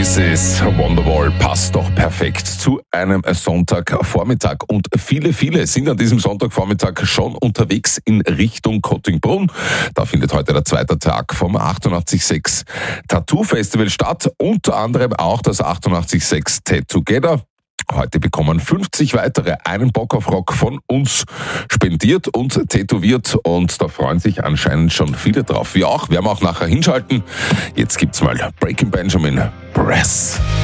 This is Wonderwall passt doch perfekt zu einem Sonntagvormittag. Und viele sind an diesem Sonntagvormittag schon unterwegs in Richtung Kottingbrunn. Da findet heute der zweite Tag vom 886 Tattoo Festival statt. Unter anderem auch das 886 Tat Together. Heute bekommen 50 weitere einen Bock auf Rock von uns spendiert und tätowiert. Und da freuen sich anscheinend schon viele drauf. Wir auch, werden wir auch nachher hinschalten. Jetzt gibt's mal Breaking Benjamin, Press.